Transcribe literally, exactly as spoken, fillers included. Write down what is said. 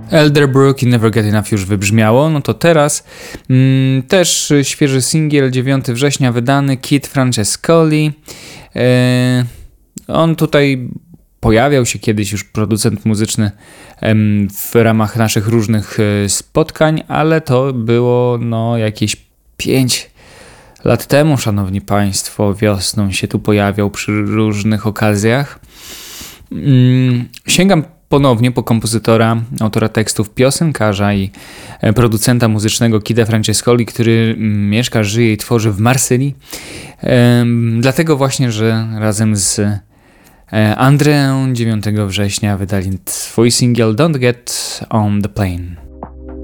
Elderbrook i Never Get Enough już wybrzmiało, no to teraz mm, też świeży singiel, dziewiątego września wydany, Kid Francescoli. E, on tutaj pojawiał się kiedyś już, producent muzyczny, em, w ramach naszych różnych e, spotkań, ale to było no jakieś pięć lat temu, szanowni państwo, wiosną się tu pojawiał przy różnych okazjach. Mm, sięgam ponownie po kompozytora, autora tekstów, piosenkarza i producenta muzycznego Kida Francescoli, który mieszka, żyje i tworzy w Marsylii. Ehm, dlatego właśnie, że razem z Andreą dziewiątego września wydali swój singiel Don't Get on the Plane.